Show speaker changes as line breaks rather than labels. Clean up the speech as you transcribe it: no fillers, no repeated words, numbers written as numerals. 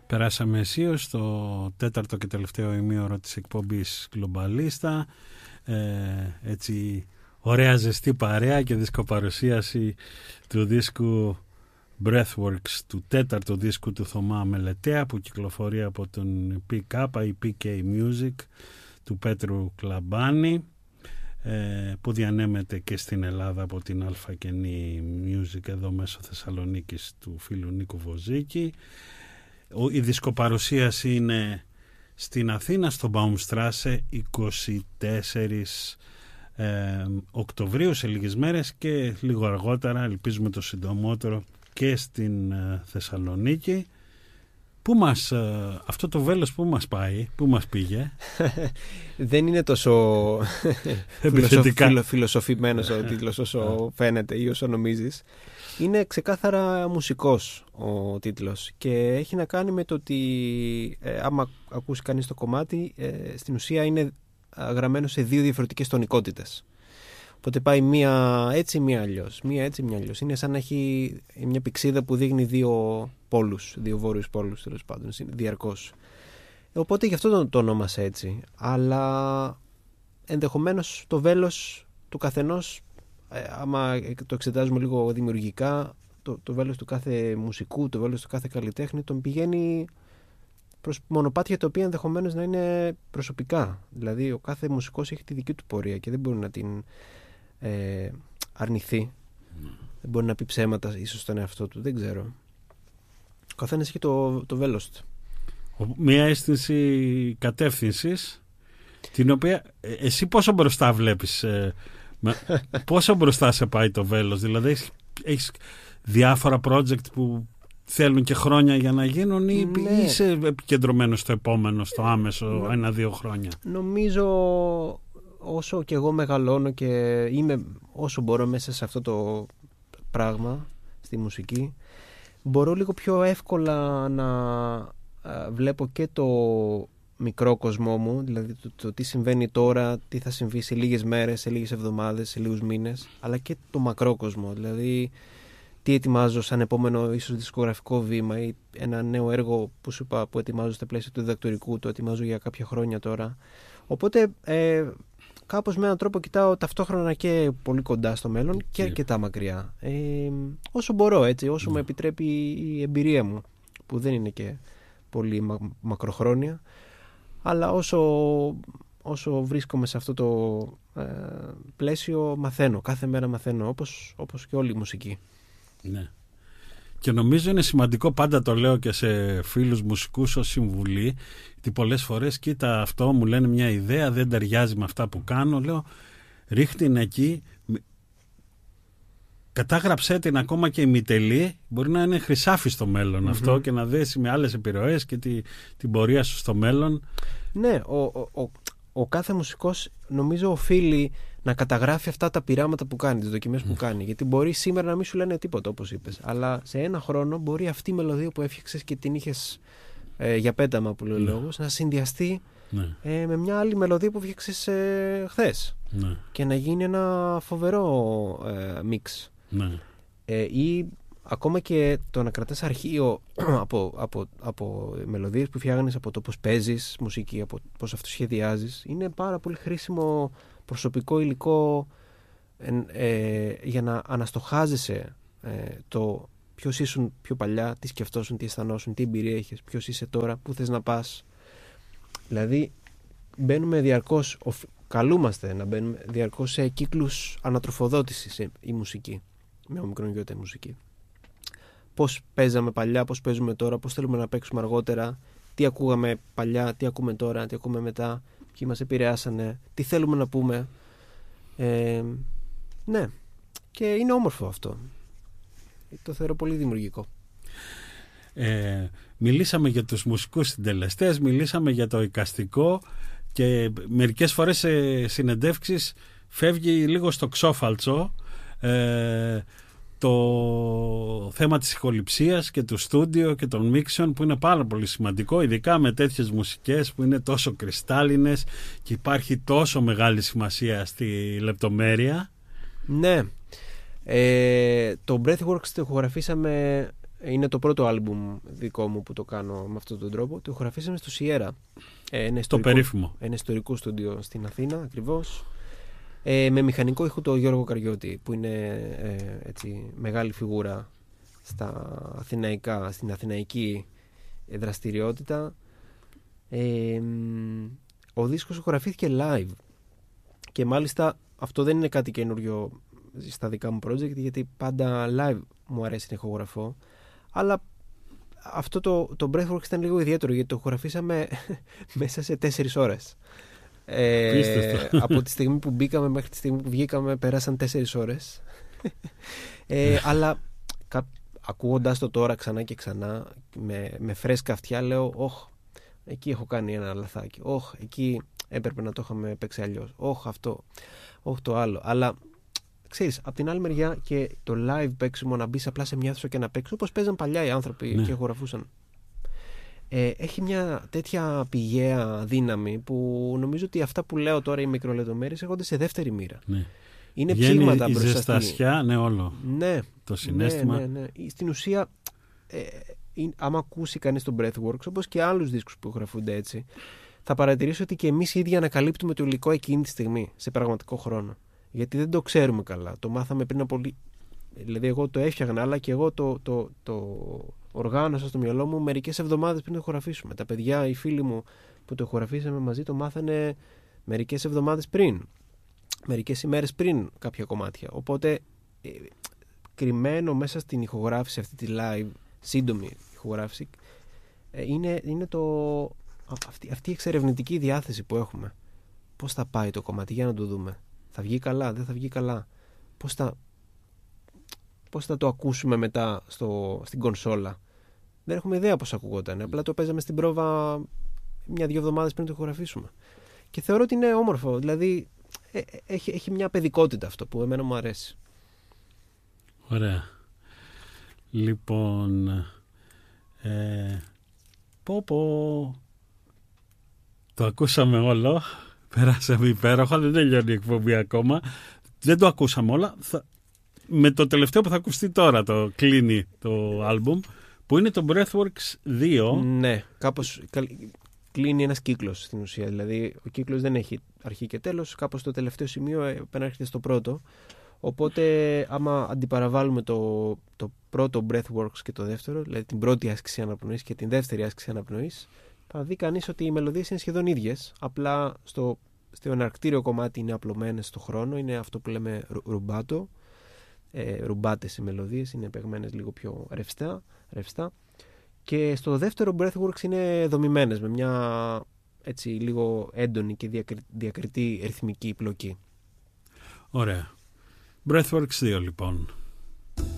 Περάσαμε αισίως στο τέταρτο και τελευταίο ημίωρο της εκπομπής Γκλομπαλίστα. Έτσι ωραία ζεστή παρέα και δισκοπαρουσίαση του δίσκου Breathworks, του τέταρτου δίσκου του Θωμά Μελετέα, που κυκλοφορεί από τον PK ή PK Music του Πέτρου Κλαμπάνη, που διανέμεται και στην Ελλάδα από την Αλφα Κενή Music εδώ μέσω Θεσσαλονίκης του φίλου Νίκου Βοζίκη. Η δισκοπαρουσίαση είναι στην Αθήνα, στο Baumstrasse, 24 Οκτωβρίου, σε λίγες μέρες, και λίγο αργότερα, ελπίζουμε το συντομότερο, και στην Θεσσαλονίκη. Πού μας, αυτό το βέλος πού μας πάει, πού μας πήγε?
Δεν είναι τόσο φιλοσοφημένος ο τίτλος όσο φαίνεται ή όσο νομίζεις. Είναι ξεκάθαρα μουσικός ο τίτλος και έχει να κάνει με το ότι άμα ακούσει κανείς το κομμάτι, στην ουσία είναι γραμμένο σε δύο διαφορετικές τονικότητες. Οπότε πάει μία έτσι, μία αλλιώς. Μία έτσι, μία αλλιώς. Είναι σαν να έχει μια πηξίδα που δείχνει δύο πόλους, δύο βόρειους πόλους τέλος πάντων, διαρκώς. Οπότε γι' αυτό το ονόμασα έτσι. Αλλά ενδεχομένως το βέλος του καθενός, άμα το εξετάζουμε λίγο δημιουργικά, το βέλος του κάθε μουσικού, το βέλος του κάθε καλλιτέχνη, τον πηγαίνει προς μονοπάτια τα οποία ενδεχομένως να είναι προσωπικά. Δηλαδή ο κάθε μουσικός έχει τη δική του πορεία και δεν μπορεί να την αρνηθεί. Δεν μπορεί να πει ψέματα ίσως στον εαυτό του, δεν ξέρω. Ο καθένας έχει το βέλος του.
Μια αίσθηση κατεύθυνσης, την οποία εσύ πόσο μπροστά βλέπεις, πόσο μπροστά σε πάει το βέλος? Δηλαδή έχεις διάφορα project που θέλουν και χρόνια για να γίνουν, ή είσαι επικεντρωμένος στο επόμενο, στο άμεσο 1-2 χρόνια?
Νομίζω όσο και εγώ μεγαλώνω και είμαι όσο μπορώ μέσα σε αυτό το πράγμα, στη μουσική, μπορώ λίγο πιο εύκολα να βλέπω και το μικρό κοσμό μου, δηλαδή το τι συμβαίνει τώρα, τι θα συμβεί σε λίγες μέρες, σε λίγες εβδομάδες, σε λίγους μήνες, αλλά και το μακρό κόσμο, δηλαδή τι ετοιμάζω σαν επόμενο ίσως δισκογραφικό βήμα ή ένα νέο έργο που σου είπα που ετοιμάζω στα πλαίσια του διδακτορικού, το ετοιμάζω για κάποια χρόνια τώρα. Οπότε κάπως με έναν τρόπο κοιτάω ταυτόχρονα και πολύ κοντά στο μέλλον και αρκετά μακριά. Όσο μπορώ, έτσι, όσο με επιτρέπει η εμπειρία μου, που δεν είναι και πολύ μακροχρόνια, αλλά όσο βρίσκομαι σε αυτό το πλαίσιο μαθαίνω, κάθε μέρα μαθαίνω, όπως και όλη η μουσική.
Ναι. Και νομίζω είναι σημαντικό, πάντα το λέω και σε φίλους μουσικούς ως συμβουλή, ότι πολλές φορές κοίτα αυτό, μου λένε μια ιδέα, δεν ταιριάζει με αυτά που κάνω, λέω ρίχτη την εκεί, κατάγραψέ την, ακόμα και ημιτελή, μπορεί να είναι χρυσάφι στο μέλλον αυτό και να δέσει με άλλες επιρροές και την πορεία σου στο μέλλον.
Ναι, ο κάθε μουσικός νομίζω οφείλει να καταγράφει αυτά τα πειράματα που κάνει, τις δοκιμές που κάνει. Γιατί μπορεί σήμερα να μην σου λένε τίποτα, όπως είπες, αλλά σε ένα χρόνο μπορεί αυτή η μελωδία που έφτιαξες και την είχες για πέταμα, που λέει ο λόγος, να συνδυαστεί με μια άλλη μελωδία που φτιάξες χθες και να γίνει ένα φοβερό μίξ. Ή ακόμα και το να κρατάς αρχείο από μελωδίες που φτιάχνεις, από το πώς παίζεις μουσική, από πώς αυτοσχεδιάζεις, είναι πάρα πολύ χρήσιμο προσωπικό υλικό για να αναστοχάζεσαι το ποιος ήσουν πιο παλιά, τι σκεφτόσουν, τι αισθανόσουν, τι εμπειρία έχεις, ποιος είσαι τώρα, πού θες να πας. Δηλαδή μπαίνουμε διαρκώς, καλούμαστε να μπαίνουμε διαρκώς σε κύκλους ανατροφοδότησης η μουσική, με ομικρονιότητα η μουσική. Πώς παίζαμε παλιά, πώς παίζουμε τώρα, πώς θέλουμε να παίξουμε αργότερα, τι ακούγαμε παλιά, τι ακούμε τώρα, τι ακούμε μετά, ποιοι μας επηρεάσανε, τι θέλουμε να πούμε. Ναι, και είναι όμορφο αυτό. Το θεωρώ πολύ δημιουργικό.
Μιλήσαμε για τους μουσικούς συντελεστές, μιλήσαμε για το εικαστικό και μερικές φορές σε συνεντεύξεις φεύγει λίγο στο ξόφαλτσο το θέμα της ηχοληψίας και του στούντιο και των μίξεων, που είναι πάρα πολύ σημαντικό, ειδικά με τέτοιες μουσικές που είναι τόσο κρυστάλλινες και υπάρχει τόσο μεγάλη σημασία στη λεπτομέρεια.
Ναι, το Breathworks το ηχογραφήσαμε είναι το πρώτο άλμπουμ δικό μου που το κάνω με αυτόν τον τρόπο. Το ηχογραφήσαμε στο Sierra.
Το περίφημο.
Ένα ιστορικό στούντιο στην Αθήνα, ακριβώς. Με μηχανικό ήχο το Γιώργο Καριώτη, που είναι έτσι, μεγάλη φιγούρα στην αθηναϊκή δραστηριότητα. Ο δίσκος ηχογραφήθηκε live. Και μάλιστα αυτό δεν είναι κάτι καινούριο στα δικά μου project, γιατί πάντα live μου αρέσει να ηχογραφώ. Αλλά αυτό το Breathworks ήταν λίγο ιδιαίτερο, γιατί το ηχογραφήσαμε μέσα σε 4 ώρες. Από τη στιγμή που μπήκαμε μέχρι τη στιγμή που βγήκαμε πέρασαν 4 ώρες. Αλλά ακούγοντας το τώρα ξανά και ξανά με φρέσκα αυτιά λέω εκεί έχω κάνει ένα λαθάκι, εκεί έπρεπε να το είχαμε παίξει αλλιώς, αυτό, το άλλο. Αλλά ξέρεις, από την άλλη μεριά και το live παίξιμο, να μπεις απλά σε μια αίθουσα και να παίξεις όπως παίζαν παλιά οι άνθρωποι, ναι, και ηχογραφούσαν, έχει μια τέτοια πηγαία δύναμη που νομίζω ότι αυτά που λέω τώρα, οι μικρολεπτομέρειες, έρχονται σε δεύτερη μοίρα.
Ναι.
Είναι ψήγματα
η
μπροστά
ζεστασιά, ναι, όλο.
Ναι,
το συναίσθημα.
Ναι. Στην ουσία, άμα ακούσει κανείς τον Breathworks, όπως και άλλους δίσκους που γραφούνται έτσι, θα παρατηρήσει ότι και εμείς οι ίδιοι ανακαλύπτουμε το υλικό εκείνη τη στιγμή, σε πραγματικό χρόνο. Γιατί δεν το ξέρουμε καλά. Το μάθαμε πριν από πολύ. Δηλαδή, εγώ το έφτιαγνα, αλλά και εγώ το οργάνωσα στο μυαλό μου μερικές εβδομάδες πριν το ηχογραφήσουμε. Τα παιδιά, οι φίλοι μου που το ηχογραφήσαμε μαζί, το μάθανε μερικές εβδομάδες πριν. Μερικές ημέρες πριν κάποια κομμάτια. Οπότε, κρυμμένο μέσα στην ηχογράφηση, αυτή τη live, σύντομη ηχογράφηση, είναι αυτή η εξερευνητική διάθεση που έχουμε. Πώς θα πάει το κομμάτι, για να το δούμε. Θα βγει καλά, δεν θα βγει καλά. Πώς θα το ακούσουμε μετά στην κονσόλα. Δεν έχουμε ιδέα πώς ακουγόταν. Απλά το παίζαμε στην πρόβα 1-2 εβδομάδες πριν το ηχογραφήσουμε. Και θεωρώ ότι είναι όμορφο. Δηλαδή, έχει μια παιδικότητα αυτό που εμένα μου αρέσει.
Ωραία. Λοιπόν, το ακούσαμε όλο. Περάσαμε υπέροχα. Δεν τελειώνει η εκπομπή ακόμα. Δεν το ακούσαμε όλα. Με το τελευταίο που θα ακουστεί τώρα το κλείνει το άλμπουμ, που είναι το Breathworks 2.
Ναι, κάπως κλείνει ένας κύκλος στην ουσία. Δηλαδή ο κύκλος δεν έχει αρχή και τέλος. Κάπως το τελευταίο σημείο επανέρχεται στο πρώτο. Οπότε άμα αντιπαραβάλλουμε το πρώτο Breathworks και το δεύτερο, δηλαδή την πρώτη άσκηση αναπνοής και την δεύτερη άσκηση αναπνοής, θα δει κανείς ότι οι μελωδίες είναι σχεδόν ίδιες. Απλά στο εναρκτήριο κομμάτι είναι απλωμένες στο χρόνο. Είναι αυτό που λέμε ρουμπάτο. Ρουμπάτες οι μελωδίες, είναι παιγμένες λίγο πιο ρευστά. Και στο δεύτερο Breathworks είναι δομημένες με μια έτσι λίγο έντονη και διακριτή ρυθμική πλοκή.
Ωραία. Breathworks 2 λοιπόν.